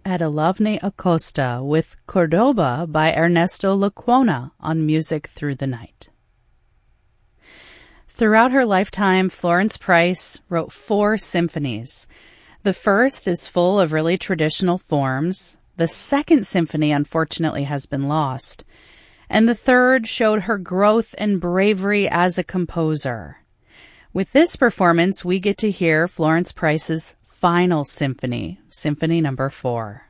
Adelavne Acosta with Cordoba by Ernesto Lecuona on Music Through the Night. Throughout her lifetime, Florence Price wrote 4 symphonies. The first is full of really traditional forms. The second symphony, unfortunately, has been lost. And the third showed her growth and bravery as a composer. With this performance, we get to hear Florence Price's final symphony, Symphony Number 4.